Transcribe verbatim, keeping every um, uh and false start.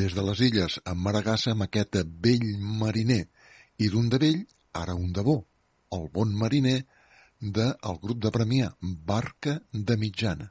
des de les illes emmaragassa amb aquest vell mariner, i d'un de vell, ara un de bo, el bon mariner del grup de Premià, Barca de Mitjana.